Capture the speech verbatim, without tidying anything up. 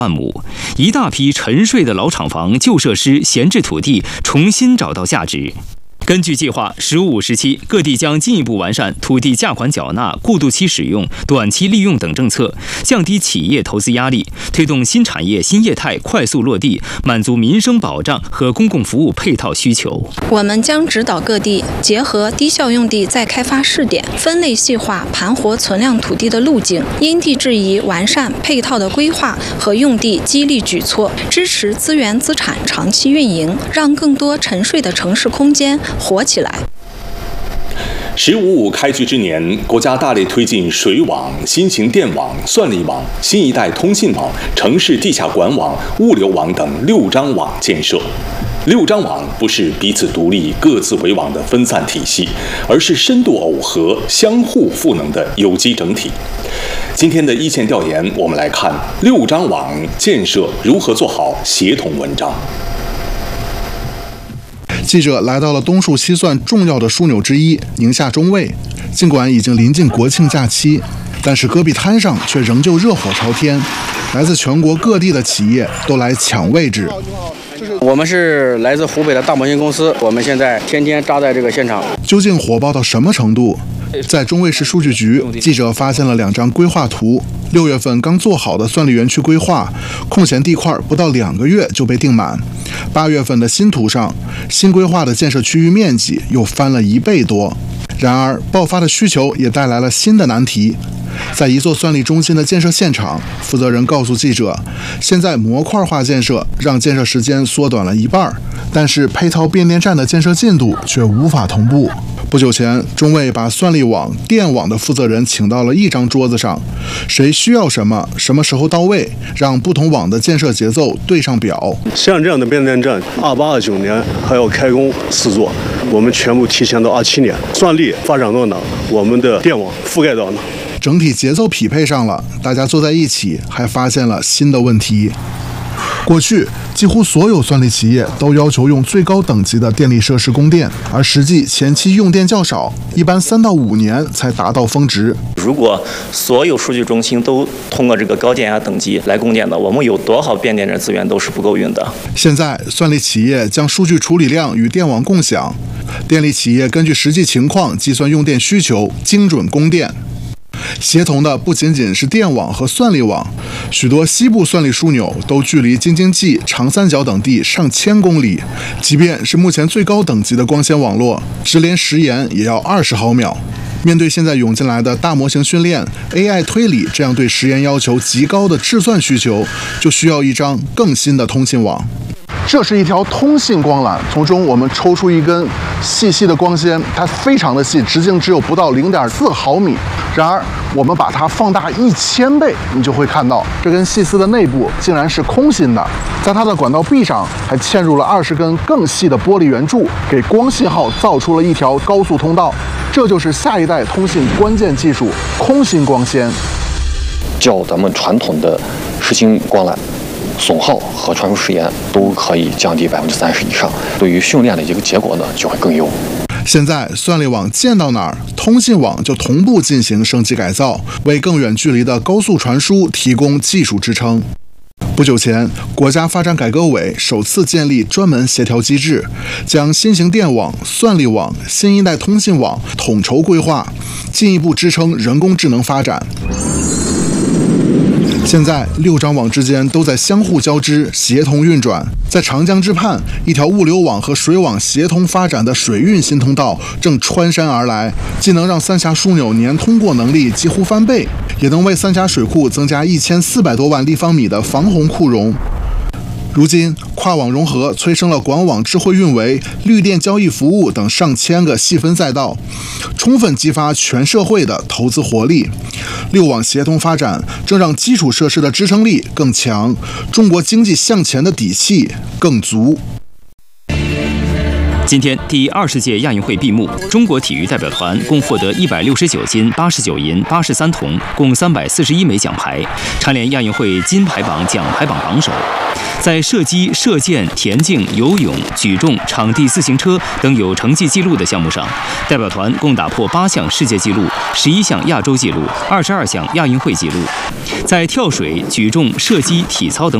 万亩，一大批沉睡的老厂房、旧设施、闲置土地重新找到价值。根据计划，“十五五”时期，各地将进一步完善土地价款缴纳、过渡期使用、短期利用等政策，降低企业投资压力，推动新产业、新业态快速落地，满足民生保障和公共服务配套需求。 我们将指导各地结合低效用地再开发试点，分类细化盘活存量土地的路径，因地制宜完善配套的规划和用地激励举措，支持资源资产长期运营，让更多沉睡的城市空间活起来。 十五五开局之年，国家大力推进水网、新型电网、算力网、新一代通信网、城市地下管网、物流网等六张网建设。六张网不是彼此独立、各自为网的分散体系，而是深度耦合、相互赋能的有机整体。今天的一线调研，我们来看六张网建设如何做好协同文章。 记者来到了东数西算重要的枢纽之一宁夏中卫，尽管已经临近国庆假期，但是戈壁滩上却仍旧热火朝天，来自全国各地的企业都来抢位置。 我们是来自湖北的大模型公司，我们现在天天扎在这个现场。 究竟火爆到什么程度？在中卫市数据局，记者发现了两张规划图。六月份刚做好的算力园区规划，空闲地块不到两个月就被订满。八月份的新图上，新规划的建设区域面积又翻了一倍多。然而，爆发的需求也带来了新的难题。在一座算力中心的建设现场，负责人告诉记者，现在模块化建设让建设时间缩短了一半，但是配套变电站的建设进度却无法同步。不久前，中卫把算力网、电网的负责人请到了一张桌子上，谁需要什么，什么时候到位，让不同网的建设节奏对上表。 像这样的变电站，二八二九年还要开工四座，我们全部提前到二七年。算力发展到哪，我们的电网覆盖到哪。 整体节奏匹配上了，大家坐在一起，还发现了新的问题。过去，几乎所有算力企业都要求用最高等级的电力设施供电，而实际前期用电较少，一般三到五年才达到峰值。 如果所有数据中心都通过这个高电压等级来供电的，我们有多少变电站资源都是不够用的。现在，算力企业将数据处理量与电网共享，电力企业根据实际情况计算用电需求，精准供电。协同的不仅仅是电网和算力网，许多西部算力枢纽都距离京津冀、长三角等地上千公里，即便是目前最高等级的光纤网络，直连时延也要二十毫秒。面对现在涌进来的大模型训练、A I 推理这样对时延要求极高的制算需求，就需要一张更新的通信网。这是一条通信光缆，从中我们抽出一根细细的光纤，它非常的细，直径只有不到零点四毫米。然而，我们把它放大一千倍，你就会看到这根细丝的内部竟然是空心的，在它的管道壁上还嵌入了二十根更细的玻璃圆柱，给光信号造出了一条高速通道。这就是下一代通信关键技术——空心光纤。 较咱们传统的实心光缆，损耗和传输时延都可以降低百分之三十以上，对于训练的一个结果呢就会更优。 现在算力网建到哪儿，通信网就同步进行升级改造，为更远距离的高速传输提供技术支撑。不久前，国家发展改革委首次建立专门协调机制，将新型电网、算力网、新一代通信网统筹规划，进一步支撑人工智能发展。现在六张网之间都在相互交织、协同运转。在长江之畔，一条物流网和水网协同发展的水运新通道正穿山而来，既能让三峡枢纽年通过能力几乎翻倍，也能为三峡水库增加一千四百多万立方米的防洪库容。如今，跨网融合催生了管网智慧运维、绿电交易服务等上千个细分赛道，充分激发全社会的投资活力。六网协同发展正让基础设施的支撑力更强，中国经济向前的底气更足。 今天，第二十届亚运会闭幕，中国体育代表团共获得一百六十九金、八十九银、八十三铜，共三百四十一枚奖牌，蝉联亚运会金牌榜、奖牌榜榜首。 在射击、射箭、田径、游泳、举重、场地自行车等有成绩纪录的项目上，代表团共打破八项世界纪录、十一项亚洲纪录、二十二项亚运会纪录。在跳水、举重、射击、体操等